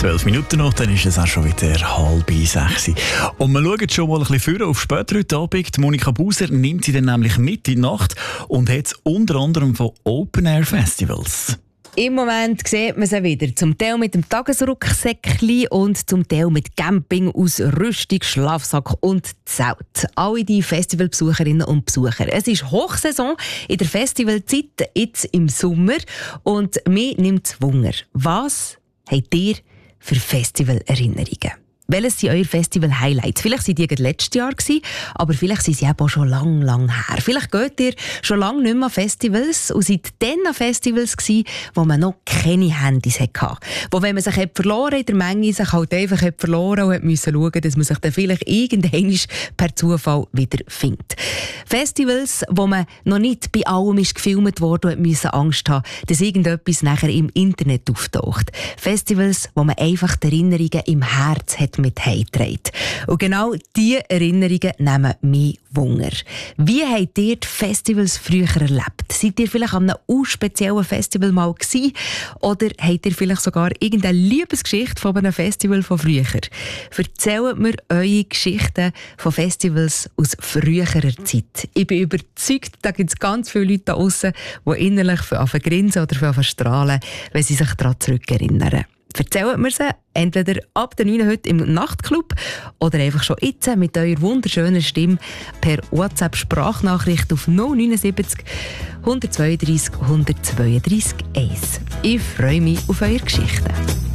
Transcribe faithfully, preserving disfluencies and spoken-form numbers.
Zwölf Minuten noch, dann ist es auch schon wieder halb sechs. Und wir schauen schon mal ein bisschen früher auf später heute Abend. Monika Buser nimmt sie dann nämlich mit in die Nacht und hat unter anderem von Open-Air-Festivals. Im Moment sieht man sie wieder. Zum Teil mit dem Tagesrucksäckchen und zum Teil mit Camping aus Rüstung, Schlafsack und Zelt. Alle die Festivalbesucherinnen und Besucher. Es ist Hochsaison in der Festivalzeit, jetzt im Sommer. Und mir nimmt es Wunder. Was habt ihr für Festivalerinnerungen? Welches sind eure Festival-Highlights? Vielleicht waren die gerade letztes Jahr, aber vielleicht sind sie eben auch schon lang, lang her. Vielleicht geht ihr schon lange nicht mehr an Festivals und seid dann an Festivals gewesen, wo man noch keine Handys hatte. Wo, wenn man sich hat verloren in der Menge, sich halt einfach hat verloren und hat müssen schauen, dass man sich dann vielleicht irgendwann per Zufall wieder findet. Festivals, wo man noch nicht bei allem ist gefilmt wurde und musste Angst haben, dass irgendetwas nachher im Internet auftaucht. Festivals, wo man einfach die Erinnerungen im Herz hat mit heimträgt. Und genau diese Erinnerungen nehmen mich Wunder. Wie habt ihr die Festivals früher erlebt? Seid ihr vielleicht an einem speziellen Festival mal gewesen? Oder habt ihr vielleicht sogar irgendeine Liebesgeschichte von einem Festival von früher? Erzählt mir eure Geschichten von Festivals aus früherer Zeit. Ich bin überzeugt, da gibt es ganz viele Leute da draussen, die innerlich anfangen grinsen oder anfangen strahlen, wenn sie sich daran zurückerinnern. Erzählt mir sie entweder ab der neun heute im Nachtclub oder einfach schon jetzt mit eurer wunderschönen Stimme per WhatsApp-Sprachnachricht auf null neun sieben null eins zwei drei eins zwei zwei eins. Ich freue mich auf eure Geschichten.